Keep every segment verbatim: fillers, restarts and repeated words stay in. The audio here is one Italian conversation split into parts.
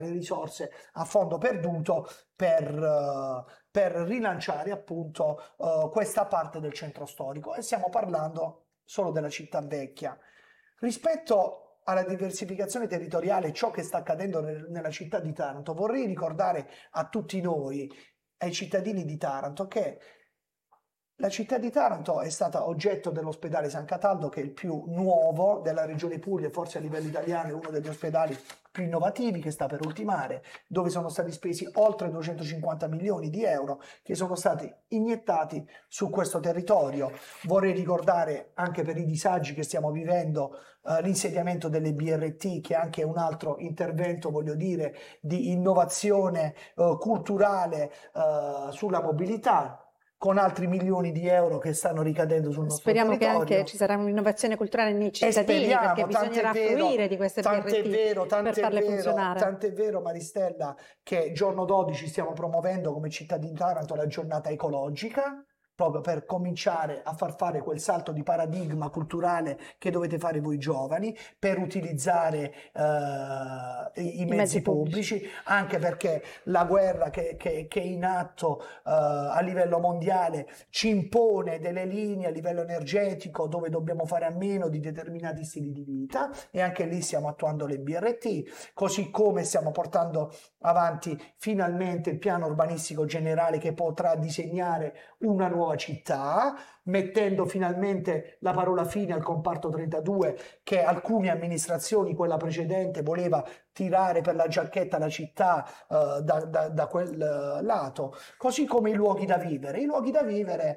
risorse a fondo perduto per, uh, per rilanciare appunto uh, questa parte del centro storico, e stiamo parlando solo della città vecchia. Rispetto alla diversificazione territoriale, ciò che sta accadendo nel, nella città di Taranto, vorrei ricordare a tutti noi, ai cittadini di Taranto, che la città di Taranto è stata oggetto dell'ospedale San Cataldo, che è il più nuovo della regione Puglia, forse a livello italiano è uno degli ospedali più innovativi, che sta per ultimare, dove sono stati spesi oltre duecentocinquanta milioni di euro che sono stati iniettati su questo territorio. Vorrei ricordare, anche per i disagi che stiamo vivendo, eh, l'insediamento delle B R T, che è anche un altro intervento, voglio dire, di innovazione eh, culturale eh, sulla mobilità, con altri milioni di euro che stanno ricadendo sul nostro Speriamo territorio. che anche ci sarà un'innovazione culturale nei cittadini, perché bisognerà fruire di queste B R T vero, per farle vero, funzionare. Tant'è vero, Maristella, che giorno dodici stiamo promuovendo come città di Taranto la giornata ecologica, proprio per cominciare a far fare quel salto di paradigma culturale che dovete fare voi giovani, per utilizzare eh, i, i mezzi, mezzi pubblici, pubblici, anche perché la guerra che, che, che è in atto eh, a livello mondiale ci impone delle linee a livello energetico dove dobbiamo fare a meno di determinati stili di vita, e anche lì stiamo attuando le B R T, così come stiamo portando avanti finalmente il piano urbanistico generale che potrà disegnare una nuova città, mettendo finalmente la parola fine al comparto trentadue, che alcune amministrazioni, quella precedente, voleva tirare per la giacchetta la città uh, da, da, da quel uh, lato, così come i luoghi da vivere. I luoghi da vivere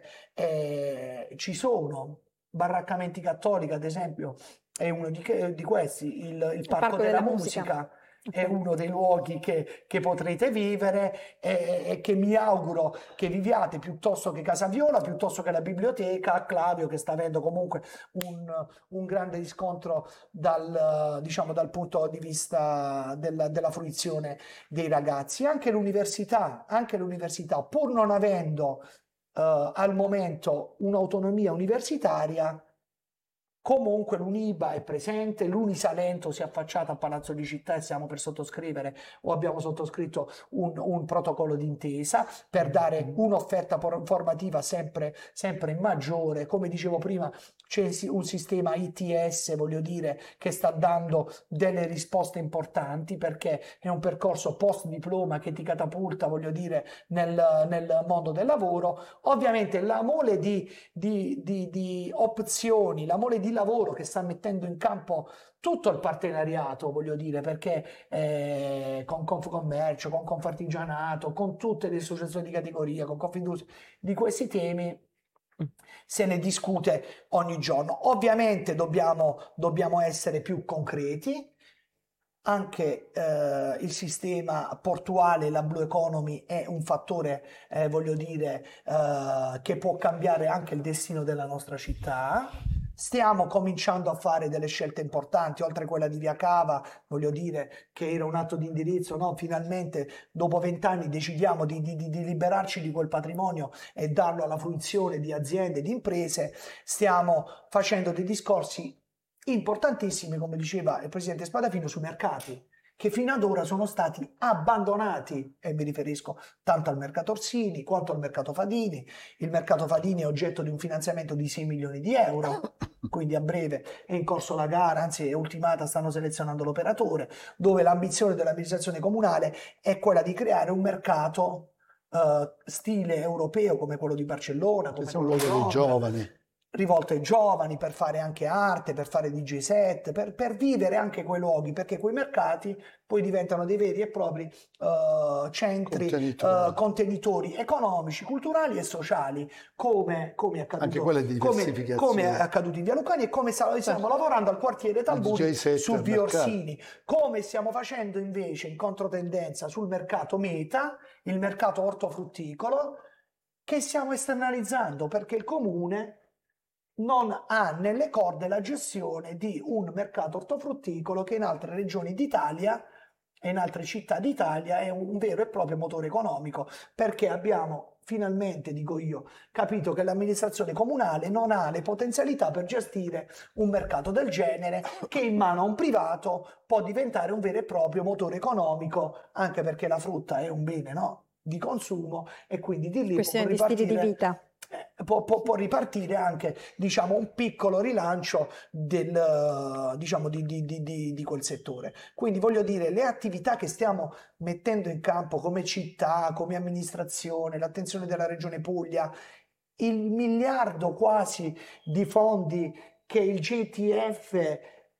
eh, ci sono. Baraccamenti Cattolica, ad esempio, è uno di, di questi, il, il, il Parco, Parco della, della Musica. musica. È uno dei luoghi che, che potrete vivere e, e che mi auguro che viviate, piuttosto che Casa Viola, piuttosto che la biblioteca Clavio, che sta avendo comunque un, un grande riscontro dal, diciamo, dal punto di vista della, della fruizione dei ragazzi. Anche l'università, anche l'università, pur non avendo uh, al momento un'autonomia universitaria, comunque l'Uniba è presente, l'Unisalento si è affacciata a Palazzo di Città e stiamo per sottoscrivere, o abbiamo sottoscritto un, un protocollo d'intesa per dare un'offerta formativa sempre, sempre maggiore. Come dicevo prima, c'è un sistema I T S, voglio dire, che sta dando delle risposte importanti, perché è un percorso post diploma che ti catapulta, voglio dire, nel, nel mondo del lavoro. Ovviamente la mole di, di, di, di opzioni, la mole di lavoro che sta mettendo in campo tutto il partenariato, voglio dire, perché eh, con Confcommercio, con Confartigianato, con tutte le associazioni di categoria, con Confindustria, di questi temi se ne discute ogni giorno. Ovviamente dobbiamo, dobbiamo essere più concreti. Anche eh, il sistema portuale, la Blue Economy, è un fattore, eh, voglio dire, eh, che può cambiare anche il destino della nostra città. Stiamo cominciando a fare delle scelte importanti, oltre a quella di Via Cava, voglio dire che era un atto di indirizzo, no? Finalmente dopo vent'anni decidiamo di, di, di liberarci di quel patrimonio e darlo alla fruizione di aziende, di imprese. Stiamo facendo dei discorsi importantissimi, come diceva il presidente Spadafino, sui mercati, che fino ad ora sono stati abbandonati, e mi riferisco tanto al mercato Orsini quanto al mercato Fadini. Il mercato Fadini è oggetto di un finanziamento di sei milioni di euro, quindi a breve è in corso la gara, anzi è ultimata, stanno selezionando l'operatore, dove l'ambizione dell'amministrazione comunale è quella di creare un mercato uh, stile europeo, come quello di Barcellona, come quello dei giovani, rivolto ai giovani, per fare anche arte, per fare D J set, per, per vivere anche quei luoghi, perché quei mercati poi diventano dei veri e propri uh, centri, contenitori. Uh, contenitori economici, culturali e sociali, come, come, è accaduto, come, come è accaduto in Via Lucani, e come stiamo certo. lavorando al quartiere Talbuni su Via Orsini, come stiamo facendo invece in controtendenza sul mercato Meta, il mercato ortofrutticolo, che stiamo esternalizzando, perché il comune non ha nelle corde la gestione di un mercato ortofrutticolo che in altre regioni d'Italia e in altre città d'Italia è un vero e proprio motore economico, perché abbiamo finalmente, dico io, capito che l'amministrazione comunale non ha le potenzialità per gestire un mercato del genere, che in mano a un privato può diventare un vero e proprio motore economico, anche perché la frutta è un bene, no? Di consumo, e quindi di lì Questione può di stili di ripartire, vita. eh, può, può- può ripartire anche, diciamo, un piccolo rilancio del, eh, diciamo, di, di- di- di- di quel settore. Quindi voglio dire, le attività che stiamo mettendo in campo come città, come amministrazione, l'attenzione della Regione Puglia, il miliardo quasi di fondi che il G T F eh,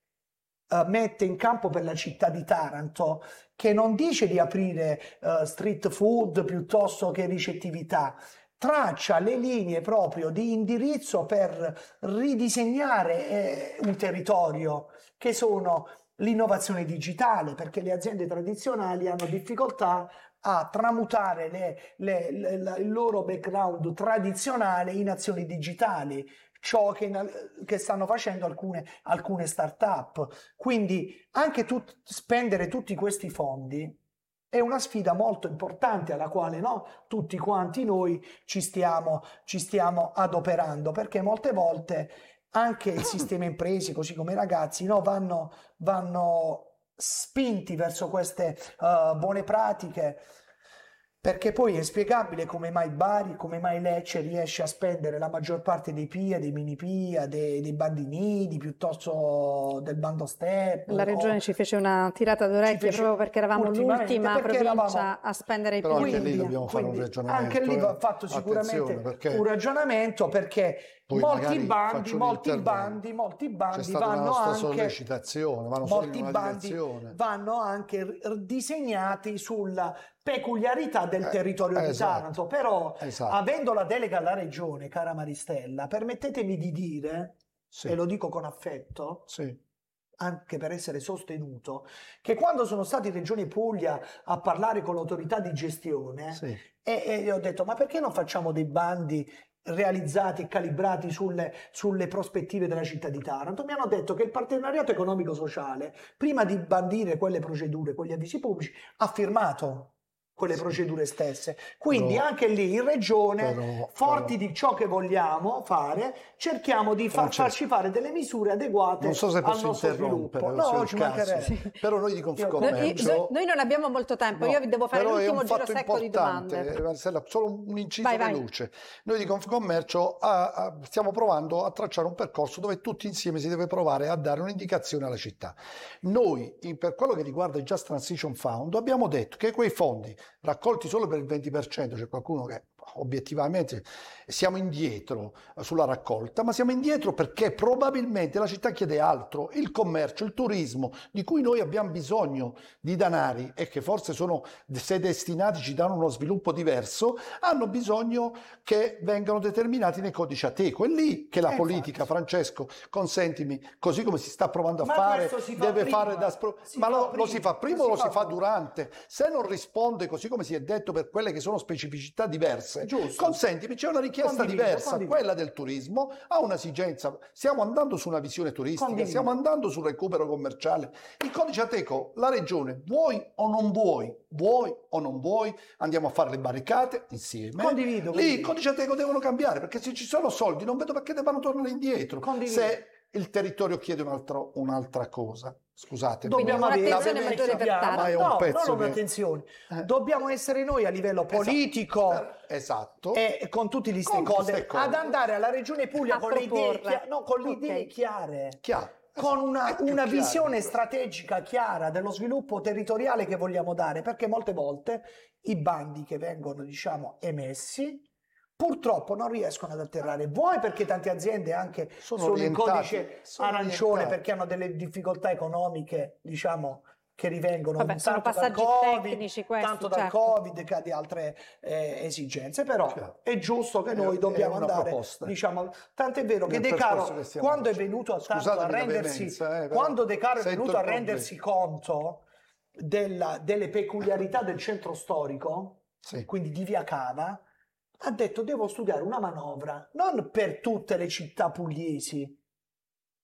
mette in campo per la città di Taranto, che non dice di aprire eh, street food piuttosto che ricettività, traccia le linee proprio di indirizzo per ridisegnare eh, un territorio, che sono l'innovazione digitale, perché le aziende tradizionali hanno difficoltà a tramutare le- le- le- la- il loro background tradizionale in azioni digitali, ciò che, in- che stanno facendo alcune, alcune start-up. Quindi anche tut- spendere tutti questi fondi è una sfida molto importante, alla quale, no, tutti quanti noi ci stiamo, ci stiamo adoperando, perché molte volte anche il sistema imprese, così come i ragazzi, no, vanno, vanno spinti verso queste uh, buone pratiche, perché poi è inspiegabile come mai Bari, come mai Lecce riesce a spendere la maggior parte dei P I A, dei mini P I A, dei, dei bandi nidi, piuttosto del bando STEP. La regione o... ci fece una tirata ci d'orecchie fece proprio perché eravamo ultimamente, l'ultima perché provincia eravamo... a spendere i Però anche piedi. lì dobbiamo fare un Quindi ragionamento. anche lì va eh. fatto sicuramente Attenzione, perché un ragionamento, perché poi molti magari bandi, faccio un molti intervento. bandi, molti C'è bandi stata una vanno nostra anche, sollecitazione, vanno solo in molti una bandi direzione. vanno anche r- disegnati sulla peculiarità del Eh, territorio di esatto, Taranto. Però, esatto. avendo la delega alla regione, cara Maristella, permettetemi di dire, Sì, e lo dico con affetto, sì. anche per essere sostenuto, che quando sono stati in Regione Puglia a parlare con l'autorità di gestione, Sì. e, e gli ho detto: ma perché non facciamo dei bandi realizzati e calibrati sulle, sulle prospettive della città di Taranto? Mi hanno detto che il partenariato economico-sociale, prima di bandire quelle procedure, quegli avvisi pubblici, ha firmato quelle Sì. procedure stesse. Quindi Però- anche lì in regione, però- forti però- di ciò che vogliamo fare, cerchiamo di far, Francesco, farci fare delle misure adeguate Non so se al posso nostro interrompere, sviluppo. se è No, il ci caso. mancherebbe. Però noi di Io- Noi, Confcommercio... noi non abbiamo molto tempo, No, io vi devo fare però è l'ultimo un giro fatto secco di importante, domande. eh, Marcella, solo un inciso Vai, vai. veloce. Noi di Confcommercio ah, ah, stiamo provando a tracciare un percorso dove tutti insieme si deve provare a dare un'indicazione alla città. Noi, in- per quello che riguarda il Just Transition Fund, abbiamo detto che quei fondi raccolti solo per il venti per cento, c'è qualcuno che obiettivamente siamo indietro sulla raccolta, ma siamo indietro perché probabilmente la città chiede altro, il commercio, il turismo, di cui noi abbiamo bisogno di danari e che forse sono, se destinati, ci danno uno sviluppo diverso, hanno bisogno che vengano determinati nei codici Ateco. È lì che la Eh, politica, infatti. Francesco, consentimi, così come si sta provando a Ma fare, questo si fa deve prima, fare da spro- si ma fa lo, lo prima, si fa prima lo o lo si si fa fa dopo. durante? Se non risponde, così come si è detto, per quelle che sono specificità diverse, Giusto. consentimi, c'è una richiesta Condivido, diversa, condivido. quella del turismo ha un'esigenza, stiamo andando su una visione turistica, Condivido. stiamo andando sul recupero commerciale. Il codice Ateco, la regione, vuoi o non vuoi, vuoi o non vuoi, andiamo a fare le barricate insieme. Condivido, Lì condivido. il codice Ateco devono cambiare, perché se ci sono soldi non vedo perché debbano tornare indietro. Condivido. Se il territorio chiede un altro- un'altra cosa, scusate. Dobbiamo avere un'attenzione la maggiore per chiama- Ma è un no, pezzo non che- un'attenzione. Eh. Dobbiamo essere noi a livello politico Esatto. e con tutti gli Con gli stakeholder stakeholder. ad andare alla Regione Puglia A con le idee, proporre. chia- no, con le Ok. idee chiare. Chiaro. Con una, È più una chiaro. visione strategica chiara dello sviluppo territoriale che vogliamo dare, perché molte volte i bandi che vengono, diciamo, emessi purtroppo non riescono ad atterrare. Vuoi perché tante aziende anche Sono sono, in orientati- codice sono arancione orientati. perché hanno delle difficoltà economiche, diciamo, che rivengono Vabbè, sono tanto dal passaggi Covid, tecnici questi, tanto dal certo. Covid che di altre eh, esigenze, però Chiaro. è giusto che È- noi è dobbiamo una andare, proposta. diciamo, tant'è vero che Nel De Caro, percorso che stiamo quando è facendo. venuto a, tanto a Scusatemi la rendersi, veemenza, eh, però quando De Caro è sento venuto a il problema. rendersi conto della- delle peculiarità del centro storico, Sì. quindi di Via Cava, ha detto: devo studiare una manovra non per tutte le città pugliesi,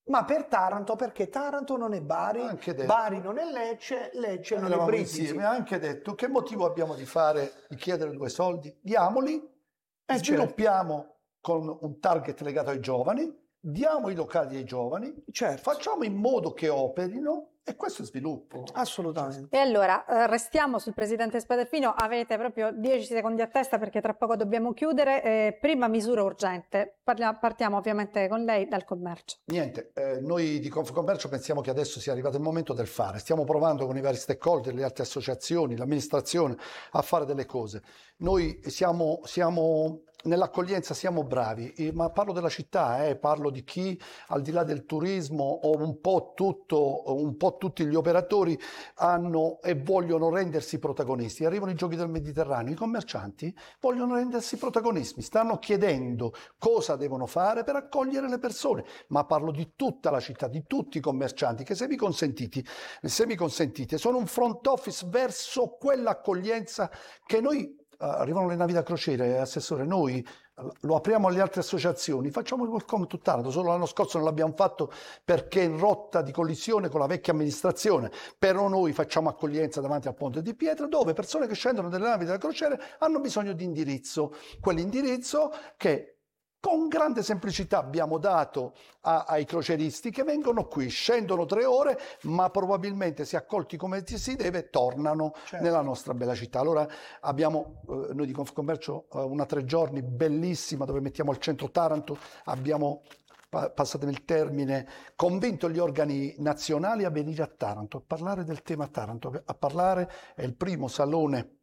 Ma per Taranto, perché Taranto non è Bari, Anche detto. Bari non è Lecce, Lecce non è Eravamo Brindisi. insieme, ha anche detto che motivo abbiamo di fare, di chiedere due soldi? Diamoli, Eh, sviluppiamo con un target legato ai giovani, diamo i locali ai giovani, Certo, facciamo in modo che operino e questo è sviluppo. assolutamente. E allora, eh, restiamo sul presidente Spadafino, avete proprio dieci secondi a testa perché tra poco dobbiamo chiudere. Eh, prima misura urgente, Parlia- partiamo ovviamente con lei dal commercio. Niente, eh, noi di Confcommercio pensiamo che adesso sia arrivato il momento del fare. Stiamo provando con i vari stakeholder, le altre associazioni, l'amministrazione a fare delle cose. Noi siamo, siamo nell'accoglienza, siamo bravi, eh, ma parlo della città, eh, parlo di chi al di là del turismo o un po' tutto, un po' tutti gli operatori hanno e vogliono rendersi protagonisti. Arrivano i giochi del Mediterraneo, i commercianti vogliono rendersi protagonisti, stanno chiedendo cosa devono fare per accogliere le persone, ma parlo di tutta la città, di tutti i commercianti che se mi consentite, se mi consentite sono un front office verso quell'accoglienza che noi, uh, arrivano le navi da crociere, assessore, noi uh, lo apriamo alle altre associazioni, facciamo il welcome to Taranto, solo l'anno scorso non l'abbiamo fatto perché in rotta di collisione con la vecchia amministrazione, però noi facciamo accoglienza davanti al Ponte di Pietra dove persone che scendono dalle navi da crociere hanno bisogno di indirizzo, quell'indirizzo che con grande semplicità abbiamo dato a, ai croceristi che vengono qui, scendono tre ore, ma probabilmente se accolti come si deve tornano Certo. nella nostra bella città. Allora abbiamo, eh, noi di Confcommercio, eh, una tre giorni bellissima dove mettiamo al centro Taranto, abbiamo, pa- passatemi il termine, convinto gli organi nazionali a venire a Taranto, a parlare del tema Taranto, a parlare, è il primo salone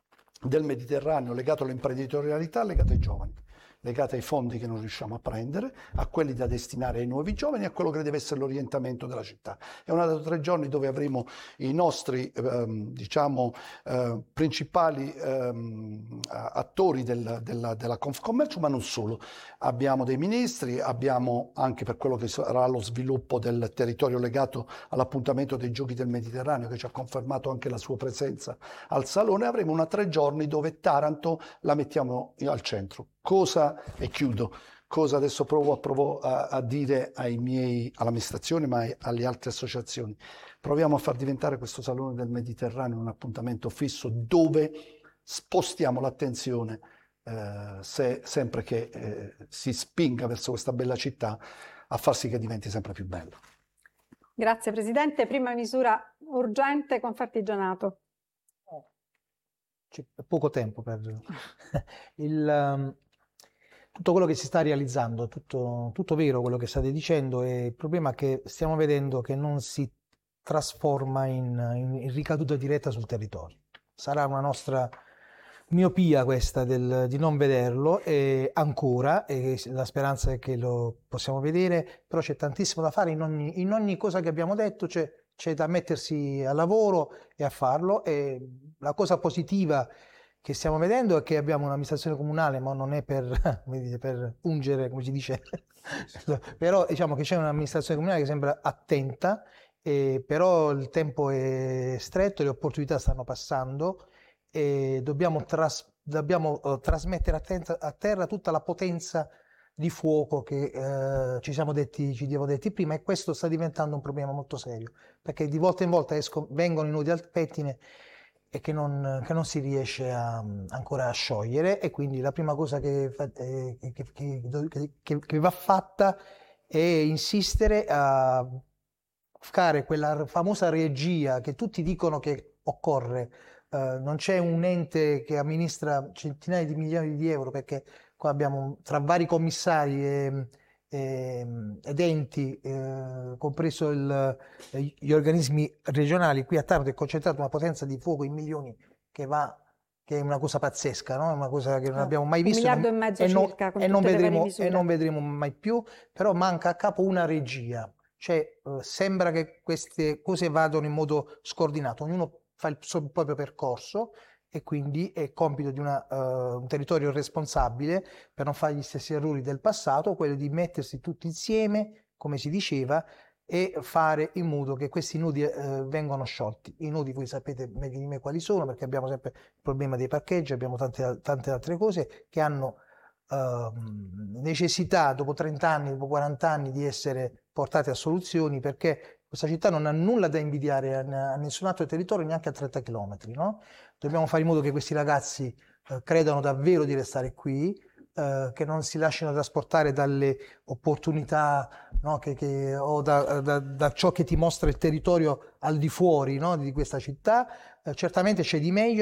del Mediterraneo legato all'imprenditorialità, legato ai giovani, legate ai fondi che non riusciamo a prendere, a quelli da destinare ai nuovi giovani, a quello che deve essere l'orientamento della città. È una data tre giorni dove avremo i nostri ehm, diciamo, eh, principali ehm, attori del, della, della Confcommercio, ma non solo. Abbiamo dei ministri, abbiamo anche per quello che sarà lo sviluppo del territorio legato all'appuntamento dei Giochi del Mediterraneo, che ci ha confermato anche la sua presenza al Salone, avremo una tre giorni dove Taranto la mettiamo al centro. Cosa, e chiudo, cosa adesso provo, provo a, a dire ai miei, all'amministrazione ma ai, alle altre associazioni. Proviamo a far diventare questo Salone del Mediterraneo un appuntamento fisso dove spostiamo l'attenzione eh, se, sempre che eh, si spinga verso questa bella città a far sì che diventi sempre più bello. Grazie Presidente. Prima misura urgente, Confartigianato. C'è poco tempo per il, um, tutto quello che si sta realizzando, tutto, tutto vero quello che state dicendo, e il problema è che stiamo vedendo che non si trasforma in, in ricaduta diretta sul territorio. Sarà una nostra miopia questa del, di non vederlo e ancora, e la speranza è che lo possiamo vedere, però c'è tantissimo da fare in ogni, in ogni cosa che abbiamo detto, c'è, c'è da mettersi al lavoro e a farlo. E la cosa positiva che stiamo vedendo è che abbiamo un'amministrazione comunale, ma non è per, come dite, per ungere, come si dice, però diciamo che c'è un'amministrazione comunale che sembra attenta, eh, però il tempo è stretto, le opportunità stanno passando e dobbiamo, tras- dobbiamo uh, trasmettere a, tenza- a terra tutta la potenza di fuoco che uh, ci siamo detti, ci siamo detti prima, e questo sta diventando un problema molto serio, perché di volta in volta esco, vengono i nodi al pettine e che non, che non si riesce a, ancora a sciogliere, e quindi la prima cosa che, eh, che, che, che, che va fatta è insistere a fare quella famosa regia che tutti dicono che occorre. Uh, non c'è un ente che amministra centinaia di milioni di euro, perché qua abbiamo tra vari commissari e, e, ed enti, eh, compreso il, gli organismi regionali, qui a Taranto è concentrata una potenza di fuoco in milioni che va, che è una cosa pazzesca, no? È una cosa che non abbiamo mai visto. Un miliardo e mezzo e non, circa, con e non tutte le varie vedremo, misure. e non vedremo mai più, però manca a capo una regia. Cioè, eh, sembra che queste cose vadano in modo scordinato, ognuno fa il suo proprio percorso, e quindi è compito di una, uh, un territorio responsabile, per non fare gli stessi errori del passato, quello di mettersi tutti insieme, come si diceva, e fare in modo che questi nodi uh, vengano sciolti. I nodi voi sapete meglio di me quali sono, perché abbiamo sempre il problema dei parcheggi, abbiamo tante, tante altre cose che hanno ehm, necessità dopo trenta anni, dopo quaranta anni di essere portate a soluzioni, perché questa città non ha nulla da invidiare a, a nessun altro territorio, neanche a trenta chilometri, no? Dobbiamo fare in modo che questi ragazzi eh, credano davvero di restare qui, eh, che non si lasciano trasportare dalle opportunità, no, che, che, o da, da, da ciò che ti mostra il territorio al di fuori, no, di questa città. Eh, certamente c'è di meglio.